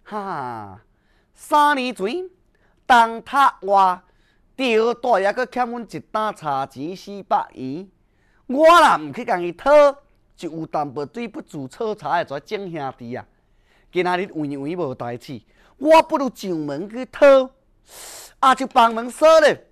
哈，3年前东塔话钓大也阁欠阮一担茶钱400元，我若毋去共伊讨，就有淡薄对不住炒茶的跩种兄弟啊！今仔日为无代志，我不如上门去讨，就帮门锁咧。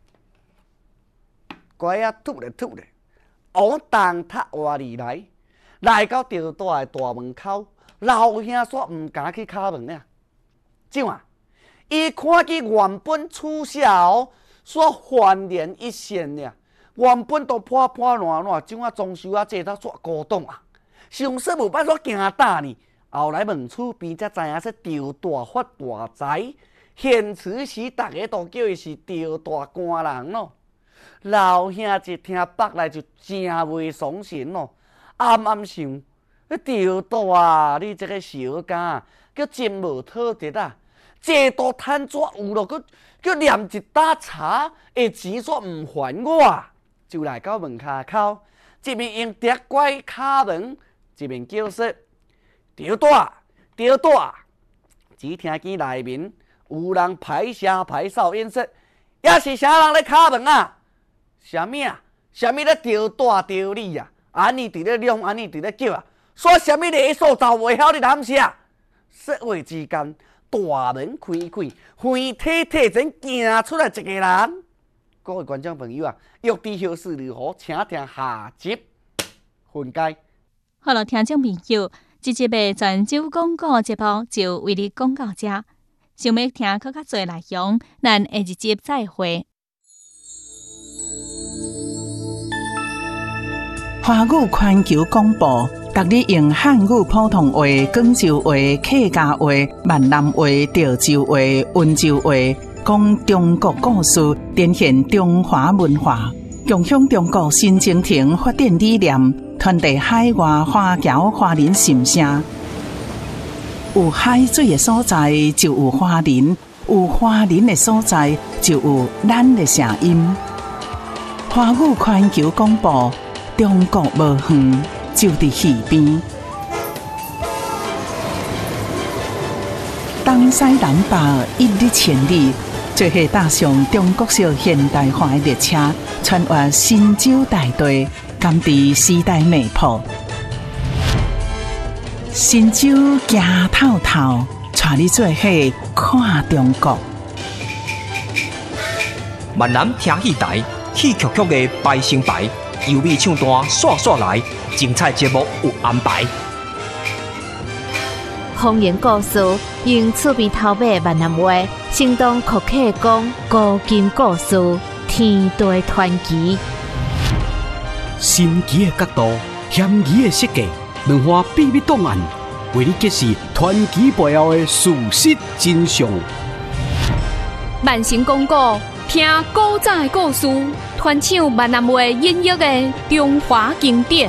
乖啊，吐咧，往东塔话而来到钓大的大门口，老兄煞毋敢去敲门啊！怎啊？伊看见原本厝小煞焕然一新了，原本都破烂，怎啊装修坐到煞古董啊！上说无捌煞惊大呢。后来问厝边才知影说钓大发大财，现此时大家都叫伊是钓大官人咯。老兄一听北来就真袂爽神咯，暗想：钓大你这个小家，叫真无讨得啊！这都趁怎有咯？佮念一打茶的钱煞毋还我，就来到门骹口，一面用竹拐敲门，一面叫说：钓大！只听见内面有人拍声拍哨演说，也是啥人咧敲门啊？啥物啊？啥物咧钓大钓你啊？安尼伫咧亮，安尼伫咧叫啊！说啥物咧所造袂晓你谈啥？说话之间，大门开，灰体体真行出来一个人。各位观众朋友啊，欲知后事如何，请听下集分解。 好了，听众朋友，这集的泉州广告节目就为你讲到这。想要听更较多内容，咱下一集再会。 华语环球广播，逐日用汉语普通话、广州话、客家话、闽南话、潮州话、温州话，讲中国故事，展现中华文化，共享中国新征程发展理念，传递海外华侨华人心声。有海水的所在，就有华人；有华人的所在，就有咱的声音。华语环球广播。中国无远，就伫耳边。东西南北一日千里，做伙踏上中国式现代化的列车，穿越神州大地，甘伫时代脉搏。神州行透透，带你做伙看中国。 闽南听戏台，戏曲曲的排成排。优美唱段刷刷来，精彩节目有安排。 方言故事用厝边头尾闽南话，生动酷客讲古今故事，天地传奇。 神奇的角度，险疑的设计，两岸秘密档案，为你揭示传奇背后的事实真相。 万成广告，听古早的故事。传唱闽南话音乐的中华经典，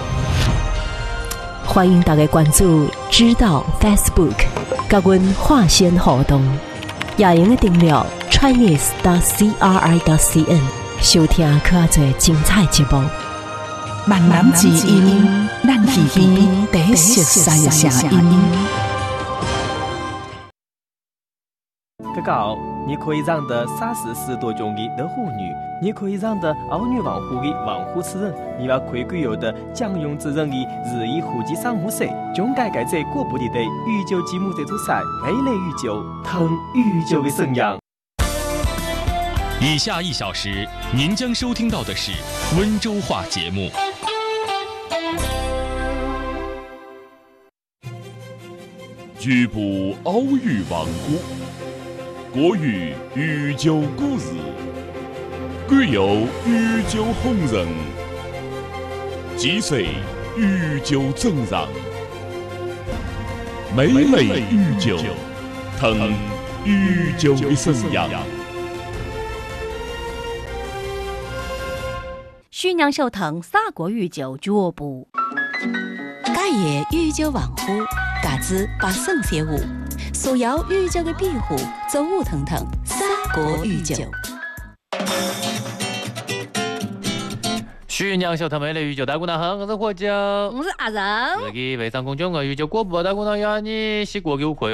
欢迎大家关注知道 Facebook， 甲阮化线互动，也用个订阅 Chinese.CRI.CN， 收听可多精彩节目。 闽南之音，咱耳边第一熟悉的声音。 哥哥，你可以让的34多种的老妇女，你可以让的儿女王户的王户之人，你要可以有的将用之人的日益户籍上户社，总该在过不里的御酒节目这座山，美丽御酒，腾御酒的生养。 以下1小时，您将收听到的是温州话节目。 居补奥玉王国。国语御酒故事，贵有御酒红人，几岁御酒正让，美美御酒，腾御酒的生养。 徐娘秀腾法国御酒俱乐部， 盖爷御酒王府，嘎子把圣写舞。所要御酒的庇护，走舞腾腾，三国御酒。 徐娘秀腾美丽御酒大姑娘好，我是霍江， 我是阿仁， 这个北上公众的御酒广播大姑娘呀，你是过给我